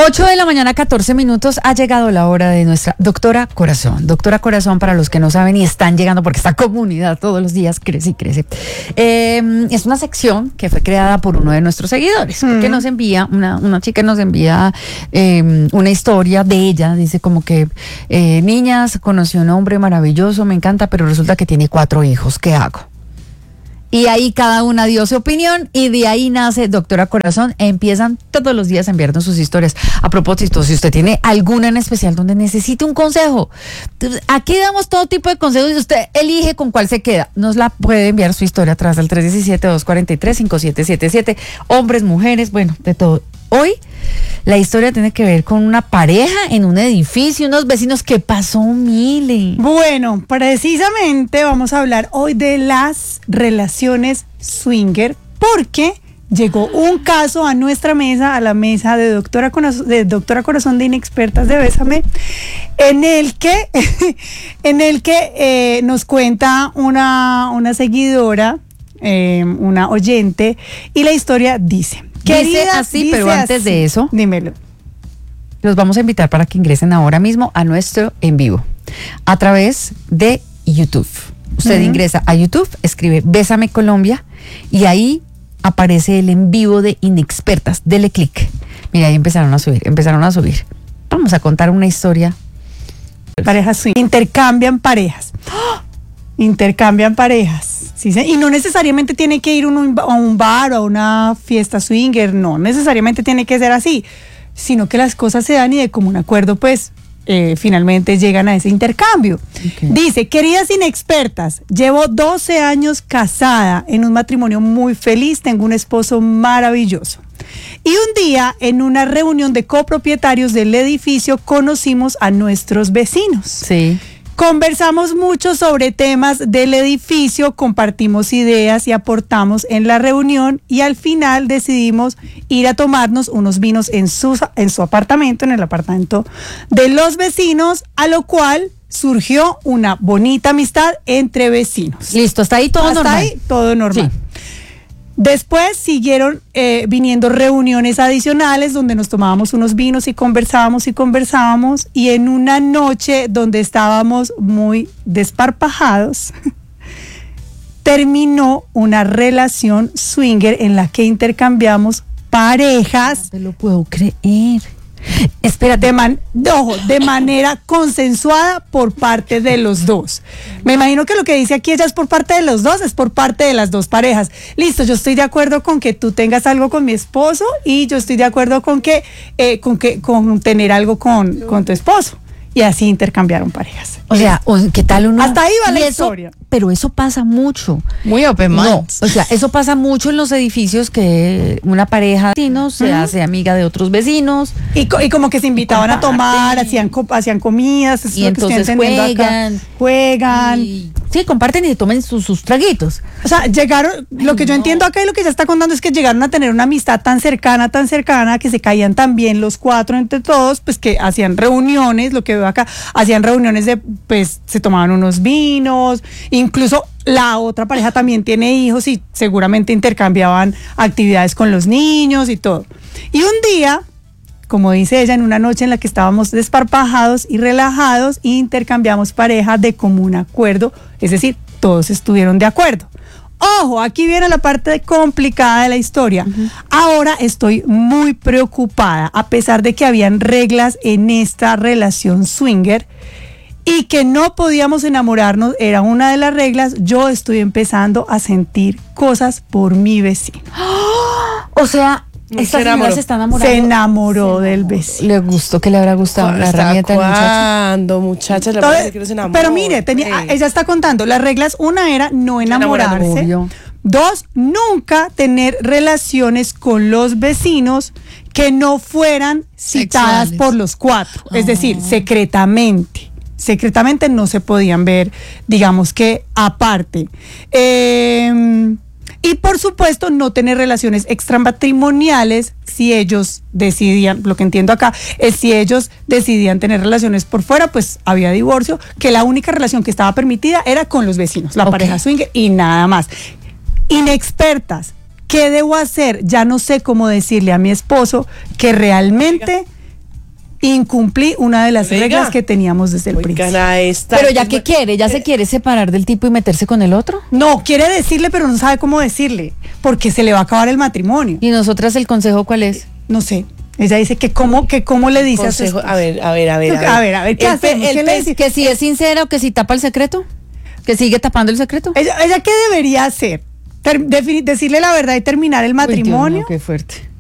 8 de la mañana, 14 minutos, ha llegado la hora de nuestra Doctora Corazón. Doctora Corazón, para los que no saben y están llegando, porque esta comunidad todos los días crece y crece. Es una sección que fue creada por uno de nuestros seguidores, que nos envía, una chica nos envía una historia de ella. Dice como que, niñas, conocí a un hombre maravilloso, me encanta, pero resulta que tiene 4 hijos, ¿qué hago? Y ahí cada una dio su opinión y de ahí nace Doctora Corazón. Empiezan todos los días a enviarnos sus historias. A propósito, si usted tiene alguna en especial donde necesite un consejo, aquí damos todo tipo de consejos y usted elige con cuál se queda. Nos la puede enviar su historia a través del 317-243-5777. Hombres, mujeres, bueno, de todo. Hoy la historia tiene que ver con una pareja en un edificio, unos vecinos. ¿Qué pasó, Mile? Bueno, precisamente vamos a hablar hoy de las relaciones swinger, porque llegó un caso a nuestra mesa, a la mesa de Doctora Corazón de Inexpertas de Bésame, en el que nos cuenta una seguidora, una oyente, y la historia dice... Dice así, pero antes de eso, dímelo. Los vamos a invitar para que ingresen ahora mismo a nuestro en vivo a través de YouTube. Usted ingresa a YouTube, escribe Bésame Colombia y ahí aparece el en vivo de Inexpertas. Dele clic. Mira, ahí empezaron a subir. Vamos a contar una historia. Parejas swing. Intercambian parejas. ¡Oh! Intercambian parejas. Sí, y no necesariamente tiene que ir a un bar o a una fiesta swinger, no necesariamente tiene que ser así, sino que las cosas se dan y de común acuerdo, pues, finalmente llegan a ese intercambio. Okay. Dice, queridas inexpertas, llevo 12 años casada en un matrimonio muy feliz, tengo un esposo maravilloso. Y un día, en una reunión de copropietarios del edificio, conocimos a nuestros vecinos. Sí. Conversamos mucho sobre temas del edificio, compartimos ideas y aportamos en la reunión y al final decidimos ir a tomarnos unos vinos en su apartamento, en el apartamento de los vecinos, a lo cual surgió una bonita amistad entre vecinos. Listo, hasta ahí todo normal. Hasta ahí todo normal. Sí. Después siguieron viniendo reuniones adicionales donde nos tomábamos unos vinos y conversábamos y en una noche donde estábamos muy desparpajados terminó una relación swinger en la que intercambiamos parejas. No te lo puedo creer. Espérate, de manera consensuada por parte de los dos. Me imagino que lo que dice aquí ella es por parte de los dos, es por parte de las dos parejas. Listo, yo estoy de acuerdo con que tú tengas algo con mi esposo y yo estoy de acuerdo con con tener algo con tu esposo. Y así intercambiaron parejas. O sea, ¿qué tal uno? Hasta ahí va la historia. Pero eso pasa mucho. Muy open mind. No, o sea, eso pasa mucho en los edificios, que una pareja de vecinos se hace amiga de otros vecinos. Y como que se invitaban a tomar, hacían comidas. Y entonces juegan. Sí, comparten y se tomen sus traguitos. O sea, llegaron, lo que yo entiendo acá y lo que ella está contando es que llegaron a tener una amistad tan cercana, que se caían tan bien los 4 entre todos, pues que hacían reuniones, lo que veo acá, hacían reuniones pues se tomaban unos vinos, incluso la otra pareja también tiene hijos y seguramente intercambiaban actividades con los niños y todo. Y un día, como dice ella, en una noche en la que estábamos desparpajados y relajados, intercambiamos pareja de común acuerdo, es decir, todos estuvieron de acuerdo. Ojo, aquí viene la parte complicada de la historia. Ahora estoy muy preocupada, a pesar de que habían reglas en esta relación swinger y que no podíamos enamorarnos, era una de las reglas. Yo estoy empezando a sentir cosas por mi vecino. O sea, esta señora se está enamorando. Se enamoró del vecino. Le gustó, que le habrá gustado la herramienta del muchacho. Muchachas, pero mire, ella está contando las reglas. Una era no enamorarse. 2, nunca tener relaciones con los vecinos que no fueran citadas sexuales por los 4. Es decir, secretamente no se podían ver, digamos que aparte. Y por supuesto no tener relaciones extramatrimoniales si ellos decidían, lo que entiendo acá es si ellos decidían tener relaciones por fuera, pues había divorcio, que la única relación que estaba permitida era con los vecinos, la pareja swinger y nada más. Inexpertas, ¿qué debo hacer? Ya no sé cómo decirle a mi esposo que realmente incumplí una de las Oiga. reglas que teníamos desde el principio. Oigan, a esta. Pero ya que quiere, ya se quiere separar del tipo y meterse con el otro. No, quiere decirle, pero no sabe cómo decirle, porque se le va a acabar el matrimonio. ¿Y nosotras el consejo cuál es? No sé. Ella dice que cómo le dice Consejo, a su esposo. a ver, ¿qué hacemos? ¿Qué le decimos? Que si es sincera o que si tapa el secreto. Que sigue tapando el secreto. Ella ¿qué debería hacer? Decirle la verdad y terminar el Uy, Dios mío, matrimonio. qué fuerte.